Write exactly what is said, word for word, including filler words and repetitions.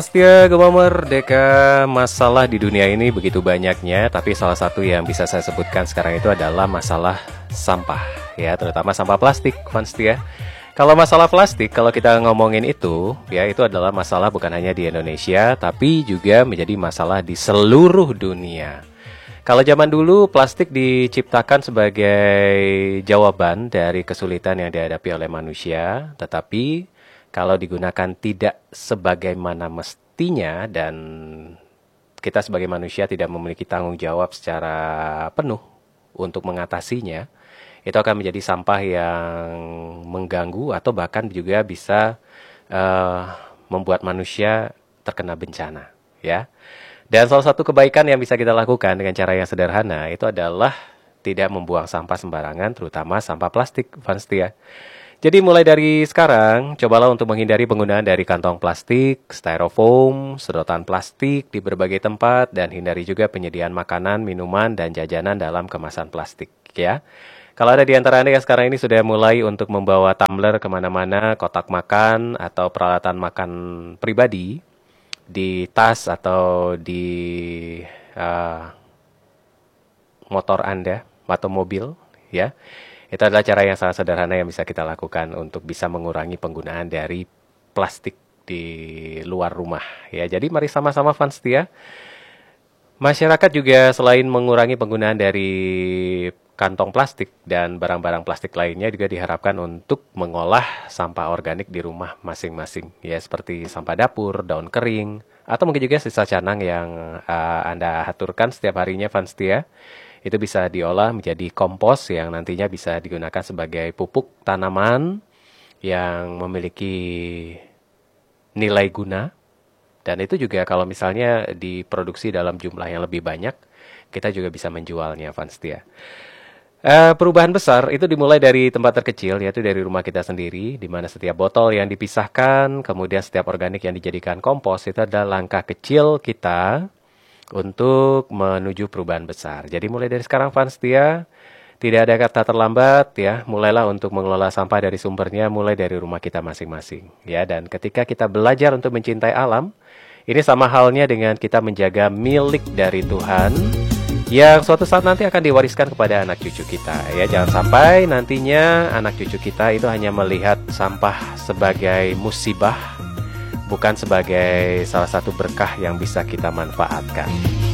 Setia Gema Merdeka, masalah di dunia ini begitu banyaknya, tapi salah satu yang bisa saya sebutkan sekarang itu adalah masalah sampah, ya, terutama sampah plastik, Fanstia. Kalau masalah plastik, kalau kita ngomongin itu, ya, itu adalah masalah bukan hanya di Indonesia, tapi juga menjadi masalah di seluruh dunia. Kalau zaman dulu, plastik diciptakan sebagai jawaban dari kesulitan yang dihadapi oleh manusia, tetapi kalau digunakan tidak sebagaimana mestinya dan kita sebagai manusia tidak memiliki tanggung jawab secara penuh untuk mengatasinya, itu akan menjadi sampah yang mengganggu atau bahkan juga bisa uh, membuat manusia terkena bencana, ya. Dan salah satu kebaikan yang bisa kita lakukan dengan cara yang sederhana itu adalah tidak membuang sampah sembarangan, terutama sampah plastik, Fanstia. Jadi mulai dari sekarang, cobalah untuk menghindari penggunaan dari kantong plastik, styrofoam, sedotan plastik di berbagai tempat, dan hindari juga penyediaan makanan, minuman, dan jajanan dalam kemasan plastik, ya. Kalau ada di antara Anda yang sekarang ini sudah mulai untuk membawa tumbler kemana-mana, kotak makan, atau peralatan makan pribadi, di tas atau di uh, motor Anda, atau mobil, ya. Itu adalah cara yang sangat sederhana yang bisa kita lakukan untuk bisa mengurangi penggunaan dari plastik di luar rumah. Ya, jadi mari sama-sama Fanstia. Masyarakat juga selain mengurangi penggunaan dari kantong plastik dan barang-barang plastik lainnya juga diharapkan untuk mengolah sampah organik di rumah masing-masing. Ya, seperti sampah dapur, daun kering, atau mungkin juga sisa canang yang uh, Anda aturkan setiap harinya Fanstia. Itu bisa diolah menjadi kompos yang nantinya bisa digunakan sebagai pupuk tanaman yang memiliki nilai guna. Dan itu juga kalau misalnya diproduksi dalam jumlah yang lebih banyak, kita juga bisa menjualnya, Fanstia. Uh, perubahan besar itu dimulai dari tempat terkecil, yaitu dari rumah kita sendiri, di mana setiap botol yang dipisahkan, kemudian setiap organik yang dijadikan kompos, itu adalah langkah kecil kita untuk menuju perubahan besar. Jadi mulai dari sekarang Fanstia, tidak ada kata terlambat, ya. Mulailah untuk mengelola sampah dari sumbernya, mulai dari rumah kita masing-masing, ya. Dan ketika kita belajar untuk mencintai alam, ini sama halnya dengan kita menjaga milik dari Tuhan yang suatu saat nanti akan diwariskan kepada anak cucu kita, ya. Jangan sampai nantinya anak cucu kita itu hanya melihat sampah sebagai musibah, bukan sebagai salah satu berkah yang bisa kita manfaatkan.